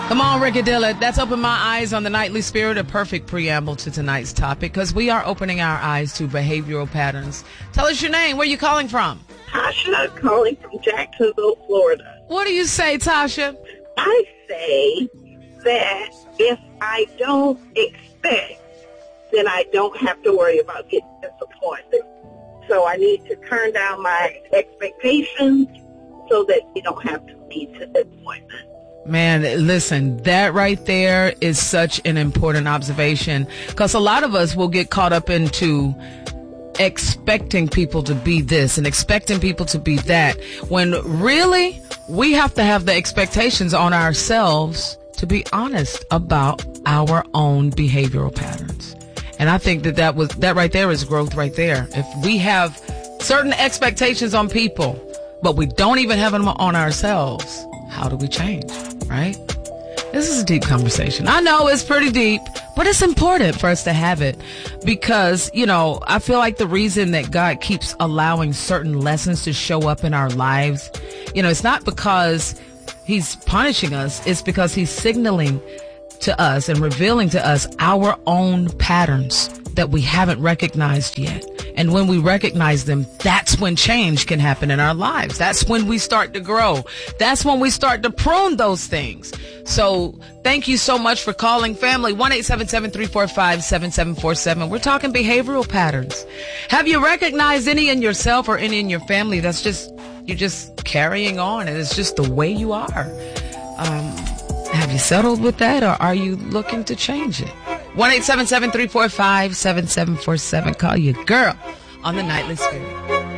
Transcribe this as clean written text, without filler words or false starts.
Come on, Ricky Dillard. That's Open My Eyes on the Nightly Spirit, a perfect preamble to tonight's topic, because we are opening our eyes to behavioral patterns. Tell us your name. Where are you calling from? Tasha, calling from Jacksonville, Florida. What do you say, Tasha? I say that if I don't expect, then I don't have to worry about getting disappointed. So I need to turn down my expectations so that we don't have to lead to disappointment. Man, listen, that right there is such an important observation, because a lot of us will get caught up into expecting people to be this and expecting people to be that, when really we have to have the expectations on ourselves to be honest about our own behavioral patterns. And I think that right there is growth right there. If we have certain expectations on people, but we don't even have them on ourselves, how do we change, right? This is a deep conversation. I know it's pretty deep, but it's important for us to have it because, I feel like the reason that God keeps allowing certain lessons to show up in our lives, it's not because he's punishing us. It's because he's signaling to us and revealing to us our own patterns that we haven't recognized yet. And when we recognize them, that's when change can happen in our lives. That's when we start to grow. That's when we start to prune those things. So thank you so much for calling, family. 1-877-345-7747. We're talking behavioral patterns. Have you recognized any in yourself or any in your family that's you're just carrying on and it's just the way you are? Have you settled with that, or are you looking to change it? 1-877-345-7747. Call your girl on the Nightly Spirit.